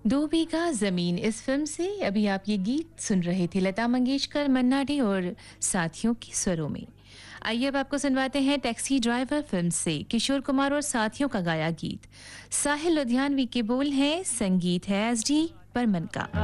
दो बीघा जमीन इस फिल्म से अभी आप ये गीत सुन रहे थे लता मंगेशकर, मन्ना डे और साथियों की स्वरों में। आइए अब आपको सुनवाते हैं टैक्सी ड्राइवर फिल्म से किशोर कुमार और साथियों का गाया गीत। साहिल लुधियानवी के बोल हैं, संगीत है एसडी बर्मन का।